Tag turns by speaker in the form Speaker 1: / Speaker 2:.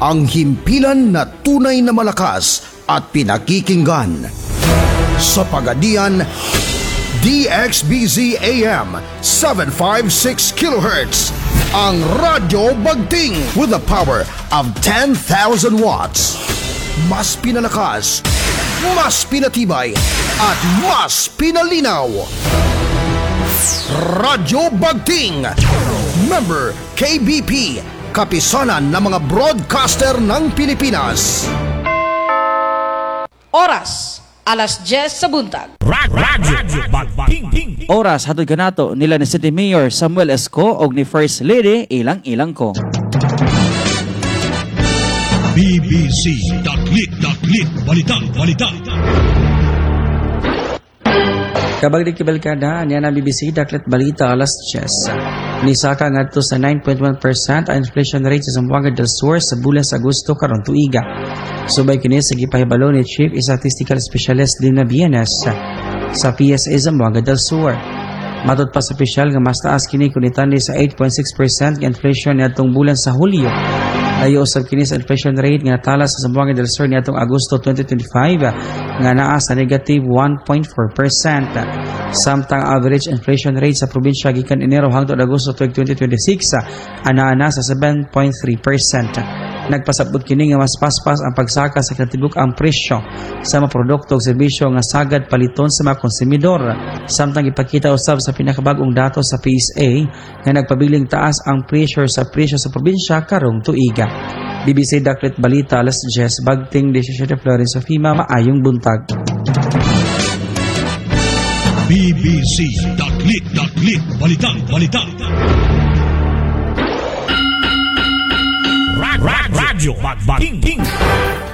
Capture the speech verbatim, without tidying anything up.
Speaker 1: ang himpilan na tunay na malakas at pinakikinggan. Sa Pagadian, D X B Z A M seven fifty-six kilohertz, ang Radyo Bagting with the power of ten thousand watts. Mas pinalakas, mas pinatibay, at mas pinalinaw. Radyo Bagting, member K B P, kapisanan ng mga broadcaster ng Pilipinas.
Speaker 2: Oras, alas diyes sa buntag.
Speaker 3: Radyo Bagting.
Speaker 4: Oras hatod kanato nila ni City Mayor Samuel Esco og ni First Lady Ilang-Ilang ko.
Speaker 3: B B C Daklit Daklit Balita Balita.
Speaker 5: Kabagdi kibalkada niya na B B C Daklit Balita alas diyes. Nisaka ngadto sa nine point one percent ang inflation rate sa Zamboanga del Sur sa bulan sa Agosto karon tuiga. Subay kini sa gipahibalo ni Chief Statistical Specialist Lina Bienes sa P S A Zamboanga del Sur. Matod pa sa opisyal nga mas taas kini kun itandi sa eight point six percent nga inflation niadtong bulan sa Hulyo. Layo usab kini sa inflation rate nga natala sa Zamboanga del Sur niadtong Agosto twenty twenty-five nga naa sa negative one point four percent. Samtang average inflation rate sa probinsya gikan Enero hangtod Agosto twenty twenty-six ana-ana sa seven point three percent. Nagpasabot kini nga mas paspas ang pagsaka sa katibuk ang presyo sa mga produkto ug serbisyo nga sagad paliton sa mga konsumidor. Samtang ipakita usab sa pinakabag-ong datos sa P S A nga nagpabiling taas ang pressure sa presyo sa probinsya karong tuiga. B B C Daklit Balita alas diyes, Bagting Desisyon de Florence Sofima, maayong buntag.
Speaker 3: B B C Daklit Daklit Balita Balita. Radyo Bagting.